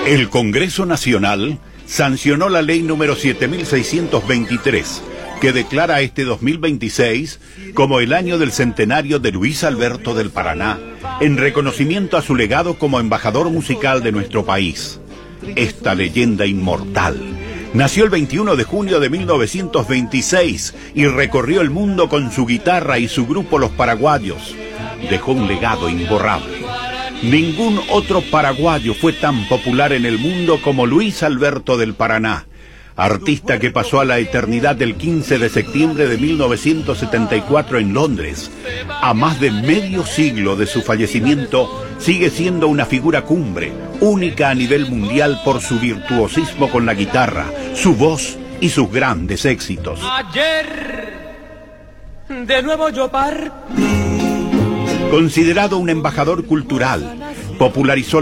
El Congreso Nacional sancionó la ley número 7623, que declara este 2026 como el año del centenario de Luis Alberto del Paraná, en reconocimiento a su legado como embajador musical de nuestro país. Esta leyenda inmortal nació el 21 de junio de 1926 y recorrió el mundo con su guitarra y su grupo Los Paraguayos. Dejó un legado imborrable. Ningún otro paraguayo fue tan popular en el mundo como Luis Alberto del Paraná, artista que pasó a la eternidad el 15 de septiembre de 1974 en Londres. A más de medio siglo de su fallecimiento, sigue siendo una figura cumbre, única a nivel mundial por su virtuosismo con la guitarra, su voz y sus grandes éxitos. Ayer, de nuevo yo partí. Considerado un embajador cultural, popularizó